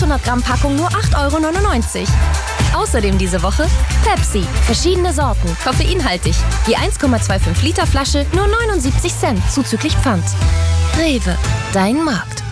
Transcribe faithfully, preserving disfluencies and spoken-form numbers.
vierhundert Gramm Packung nur acht Euro neunundneunzig. Außerdem diese Woche Pepsi, verschiedene Sorten, koffeinhaltig. Die eins Komma fünfundzwanzig Liter Flasche nur neunundsiebzig Cent zuzüglich Pfand. Rewe, dein Markt.